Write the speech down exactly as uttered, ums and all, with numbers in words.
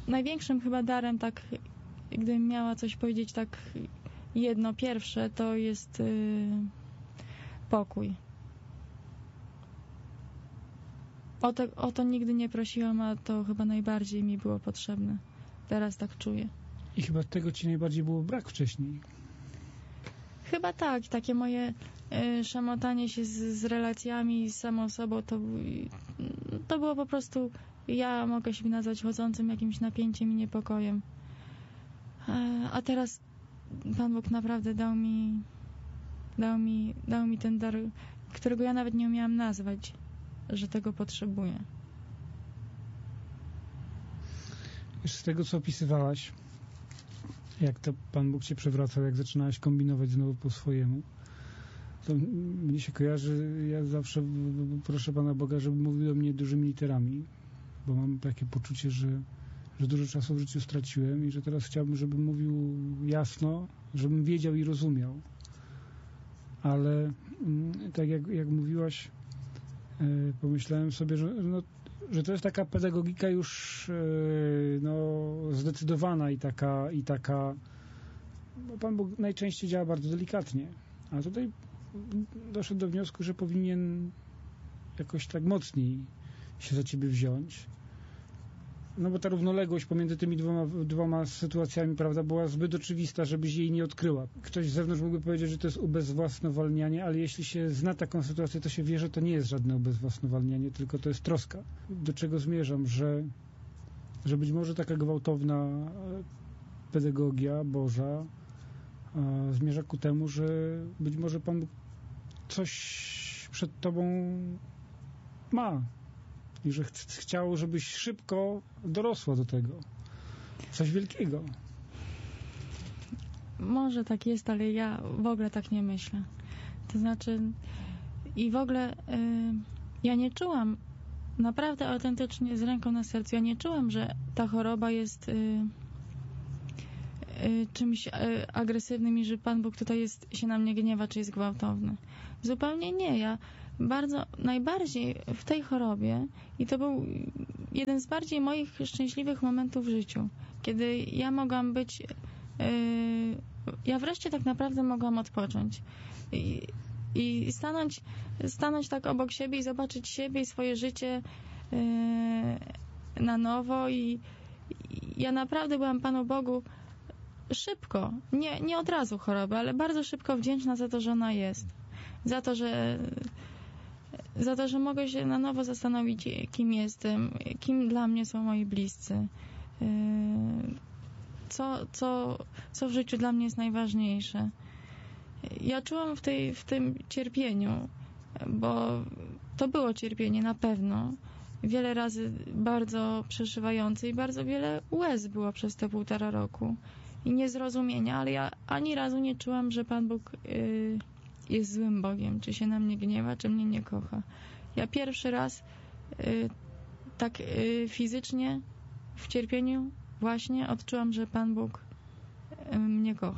największym chyba darem, tak gdybym miała coś powiedzieć tak jedno pierwsze, to jest yy, pokój. O to, o to nigdy nie prosiłam, a to chyba najbardziej mi było potrzebne. Teraz tak czuję. I chyba tego ci najbardziej było brak wcześniej. Chyba tak. Takie moje y, szamotanie się z, z relacjami, z samą sobą, to, to było po prostu, ja mogę się nazwać chodzącym jakimś napięciem i niepokojem. A, a teraz Pan Bóg naprawdę dał mi, dał mi, dał mi ten dar, którego ja nawet nie umiałam nazwać, że tego potrzebuję. Z tego, co opisywałaś, jak to Pan Bóg cię przewracał, jak zaczynałaś kombinować znowu po swojemu, to mnie się kojarzy, ja zawsze proszę Pana Boga, żeby mówił do mnie dużymi literami, bo mam takie poczucie, że, że dużo czasu w życiu straciłem i że teraz chciałbym, żeby mówił jasno, żebym wiedział i rozumiał. Ale tak jak, jak mówiłaś, pomyślałem sobie, że, no, że to jest taka pedagogika już no, zdecydowana i taka, i taka bo Pan Bóg najczęściej działa bardzo delikatnie, a tutaj doszedł do wniosku, że powinien jakoś tak mocniej się za ciebie wziąć. No bo ta równoległość pomiędzy tymi dwoma, dwoma sytuacjami, prawda, była zbyt oczywista, żebyś jej nie odkryła. Ktoś z zewnątrz mógłby powiedzieć, że to jest ubezwłasnowolnianie, ale jeśli się zna taką sytuację, to się wie, że to nie jest żadne ubezwłasnowolnianie, tylko to jest troska. Do czego zmierzam, że, że być może taka gwałtowna pedagogia Boża a, zmierza ku temu, że być może Pan Bóg coś przed tobą ma. I że ch chciał, żebyś szybko dorosła do tego. Coś wielkiego. Może tak jest, ale ja w ogóle tak nie myślę. To znaczy i w ogóle y, ja nie czułam naprawdę autentycznie z ręką na sercu, ja nie czułam, że ta choroba jest y, y, czymś y, agresywnym i że Pan Bóg tutaj jest, się na mnie gniewa, czy jest gwałtowny. Zupełnie nie. Ja bardzo, najbardziej w tej chorobie i to był jeden z bardziej moich szczęśliwych momentów w życiu, kiedy ja mogłam być yy, ja wreszcie tak naprawdę mogłam odpocząć i, i stanąć, stanąć tak obok siebie i zobaczyć siebie i swoje życie yy, na nowo i, i ja naprawdę byłam Panu Bogu szybko, nie, nie od razu choroby, ale bardzo szybko wdzięczna za to, że ona jest, za to, że za to, że mogę się na nowo zastanowić, kim jestem, kim dla mnie są moi bliscy, co, co, co w życiu dla mnie jest najważniejsze. Ja czułam w, tej, w tym cierpieniu, bo to było cierpienie na pewno, wiele razy bardzo przeszywające i bardzo wiele łez było przez te półtora roku i niezrozumienia, ale ja ani razu nie czułam, że Pan Bóg yy, jest złym Bogiem, czy się na mnie gniewa, czy mnie nie kocha. Ja pierwszy raz y, tak y, fizycznie w cierpieniu właśnie odczułam, że Pan Bóg y, mnie kocha.